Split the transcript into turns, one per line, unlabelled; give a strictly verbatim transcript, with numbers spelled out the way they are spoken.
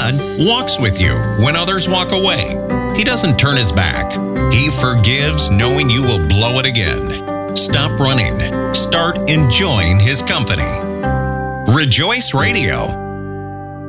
God walks with you when others walk away. He doesn't turn his back. He forgives knowing you will blow it again. Stop running. Start enjoying his company. Rejoice Radio.